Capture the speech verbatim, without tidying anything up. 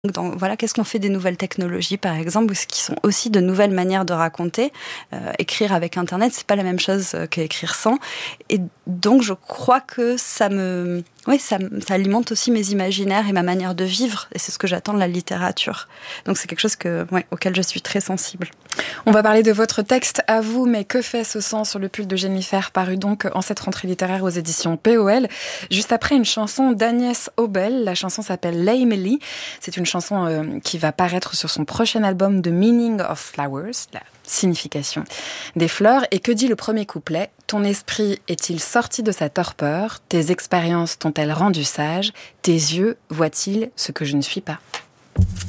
Dans, voilà, qu'est-ce qu'on fait des nouvelles technologies, par exemple, ou ce qui sont aussi de nouvelles manières de raconter. Euh, écrire avec Internet, c'est pas la même chose qu'écrire sans. Et donc, je crois que ça me, oui, ça, ça alimente aussi mes imaginaires et ma manière de vivre. Et c'est ce que j'attends de la littérature. Donc, c'est quelque chose que, ouais, auquel je suis très sensible. On va parler de votre texte à vous, mais que fait ce sang sur le pull de Jennifer, paru donc en cette rentrée littéraire aux éditions P O L, juste après une chanson d'Agnès Obel. La chanson s'appelle Lamely. C'est une chanson euh, qui va paraître sur son prochain album The Meaning of Flowers, la signification des fleurs. Et que dit le premier couplet ? Ton esprit est-il sorti de sa torpeur ? Tes expériences t'ont-elles rendu sage ? Tes yeux voient-ils ce que je ne suis pas ?